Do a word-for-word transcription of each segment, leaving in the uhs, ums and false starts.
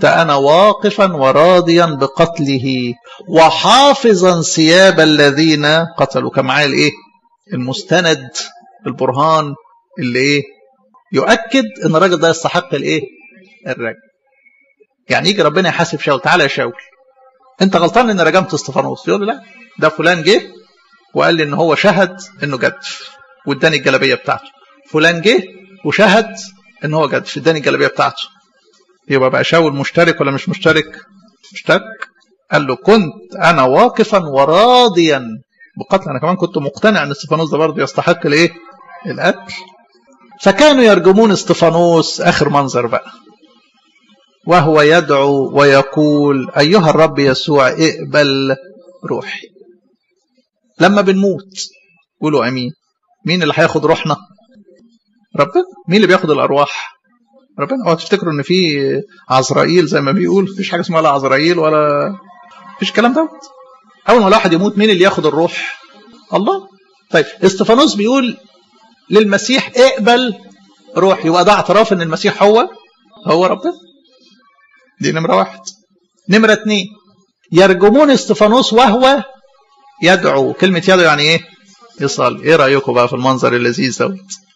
كنت أنا واقفا وراضيا بقتله وحافظا ثياب الذين قتلوا. كان معايا الإيه؟ المستند، البرهان اللي إيه؟ يؤكد إن الراجل ده يستحق الإيه؟ الرجم. يعني يجي ربنا يحاسب شاول، تعالى يا شاول أنت غلطان إن رجمت استفانوس. يقول له لا، ده فلان جه وقال لي إن هو شهد إنه جدف واداني الجلابية بتاعته. فلان جه وشهد إن هو جدف اداني الجلابية بتاعته. يبقى بقى شاول مشترك ولا مش مشترك؟ مشترك. قال له كنت أنا واقفا وراضيا بقتل. أنا كمان كنت مقتنع أن استفانوس ده برضه يستحق الإيه؟ القتل. فكانوا يرجمون استفانوس. آخر منظر بقى، وهو يدعو ويقول أيها الرب يسوع اقبل روحي. لما بنموت قولوا أمين. مين اللي هياخد روحنا؟ ربنا. مين اللي بياخد الأرواح؟ ربنا. اوعوا تفتكروا ان في عزرائيل زي ما بيقول. مفيش حاجه اسمها لا عزرائيل ولا مفيش الكلام ده. اول ما الواحد يموت مين اللي ياخد الروح؟ الله. طيب استفانوس بيقول للمسيح اقبل روح، يبقى ده اعتراف ان المسيح هو هو ربنا. دي نمره واحد. نمره اتنين، يرجمون استفانوس وهو يدعو. كلمه يدعو يعني ايه؟ يصلي. ايه رايكم بقى في المنظر اللذيذ دوت؟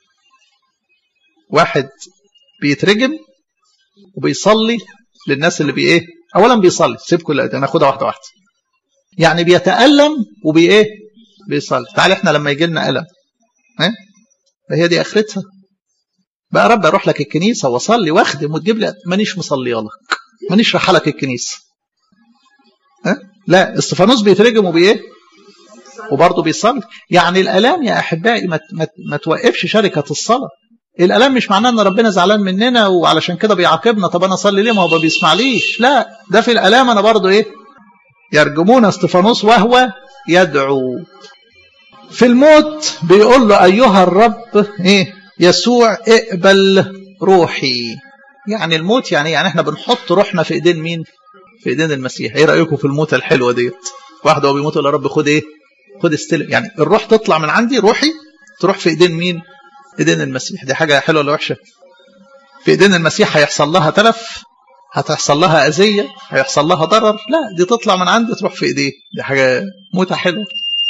واحد بيترجم وبيصلي للناس اللي بي ايه. اولا بيصلي، سيبكم ناخدها واحده واحده. يعني بيتألم وبي ايه؟ بيصلي. تعال احنا لما يجي لنا ألم ها، هي دي اخرتها بقى. رب اروح لك الكنيسه واصلي واخدم وتجيب لي، مانيش مصلي لك، مانيش رايح لك الكنيسه. ها؟ لا، استفانوس بيترجم وبي ايه؟ وبرضه بيصلي. يعني الالام يا احبائي ما, ما, ما توقفش شركه الصلاه. الالام مش معناه ان ربنا زعلان مننا وعلشان كده بيعاقبنا. طب انا اصلي ليه؟ ما هو ما بيسمعليش. لا، ده في الالام انا برضه ايه؟ يرجمون استفانوس وهو يدعو. في الموت بيقول له ايها الرب ايه؟ يسوع اقبل روحي. يعني الموت يعني يعني احنا بنحط روحنا في ايدين مين؟ في ايدين المسيح. ايه رايكم في الموت الحلوه ديت؟ واحد هو بيموت يقول يا رب خد ايه؟ خد استلم. يعني الروح تطلع من عندي، روحي تروح في ايدين مين؟ ايدين المسيح. دي حاجه حلوه ولا وحشه؟ في ايدين المسيح هيحصل لها تلف، هتحصل لها اذيه، هيحصل لها ضرر. لا، دي تطلع من عندي تروح في ايديه. دي حاجه موتة حلوه.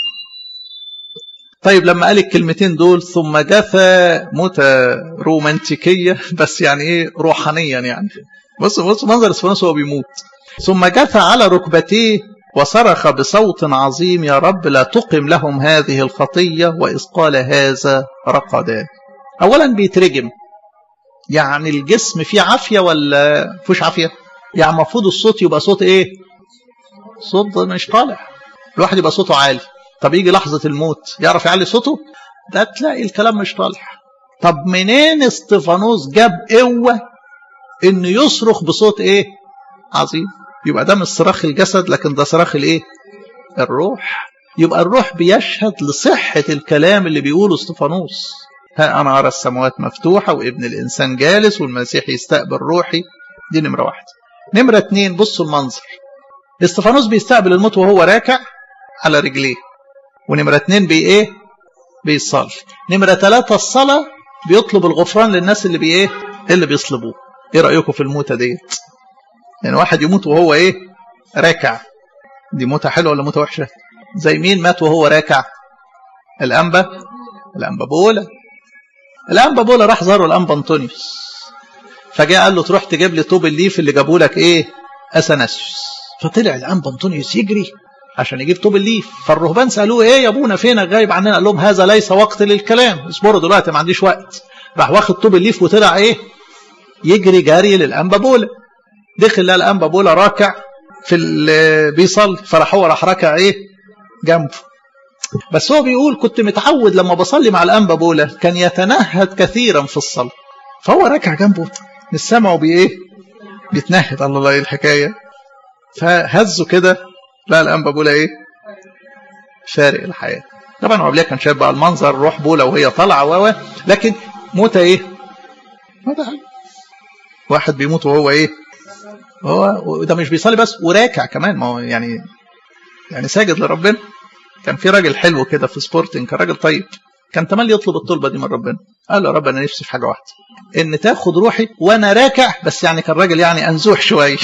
طيب لما قال الكلمتين دول ثم جثى، موتة رومانتيكيه بس يعني ايه؟ روحانيا يعني. بص بص منظر استفانوس وهو بيموت. ثم جثى على ركبتيه وصرخ بصوت عظيم يا رب لا تقم لهم هذه الخطية، وإذ قال هذا رقدا. أولا بيترجم، يعني الجسم فيه عافية ولا فيهوش عافية؟ يعني المفروض الصوت يبقى صوت إيه؟ صوت مش طالع. الواحد يبقى صوته عالي. طب يجي لحظة الموت يعرف يعلي صوته؟ ده تلاقي الكلام مش طالع. طب منين استفانوس جاب قوة إنه يصرخ بصوت إيه؟ عظيم. يبقى ده مش صراخ الجسد، لكن ده صراخ الايه؟ الروح. يبقى الروح بيشهد لصحة الكلام اللي بيقوله استفانوس. ها أنا أرى السماوات مفتوحة وابن الإنسان جالس والمسيح يستقبل روحي. دي نمرة واحد. نمرة اتنين، بصوا المنظر. استفانوس بيستقبل الموت وهو راكع على رجليه. ونمرة اتنين بي ايه؟ بيصلي. نمرة ثلاثة الصلاة، بيطلب الغفران للناس اللي بي ايه؟ اللي بيصلبوه. ايه رأيكم في الموتة ديت؟ يعني واحد يموت وهو ايه؟ راكع. دي موتة حلوة ولا موتة وحشة؟ زي مين مات وهو راكع؟ الأنبا الأنبا بولا. الأنبا بولا راح زاره الأنبا أنطونيوس، فجاء قال له تروح تجيب لي طوب الليف اللي جابوا لك ايه؟ أثناسيوس. فطلع الأنبا أنطونيوس يجري عشان يجيب طوب الليف. فالرهبان سألوه ايه يا ابونا فينك غايب عننا؟ قال لهم هذا ليس وقت للكلام، اصبروا دلوقتي ما عنديش وقت. راح واخد طوب الليف وطلع ايه؟ يجري جاري للأنبا بولا. دخل لقى الأنبا بولا راكع في بيصلي، فراح هو راح راكع ايه؟ جنبه. بس هو بيقول كنت متعود لما بصلي مع الأنبا بولا كان يتنهد كثيرا في الصلاة، فهو راكع جنبه مش سامعه بايه؟ بيتنهد. الله ايه الحكايه؟ فهزه كده لا الأنبا بولا ايه؟ فارق الحياه. طبعا هو قبلها كان شايف بقى المنظر روح بولا وهي طالعه و لكن موتة ايه؟ موتة حلوه. واحد بيموت وهو ايه؟ هو ده مش بيصلي بس وراكع كمان، ما هو يعني يعني ساجد لربنا. كان في راجل حلو كده في سبورتنج، كان راجل طيب، كان تملي يطلب الطلبه دي من ربنا. قال له يا رب انا نفسي في حاجه واحده، ان تاخد روحي وانا راكع. بس يعني كان راجل يعني انزوح شويه